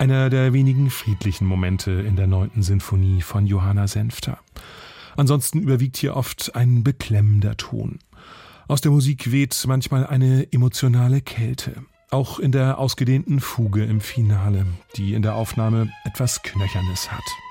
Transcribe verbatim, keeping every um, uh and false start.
Einer der wenigen friedlichen Momente in der neunten Sinfonie von Johanna Senfter. Ansonsten überwiegt hier oft ein beklemmender Ton. Aus der Musik weht manchmal eine emotionale Kälte. Auch in der ausgedehnten Fuge im Finale, die in der Aufnahme etwas Knöchernes hat.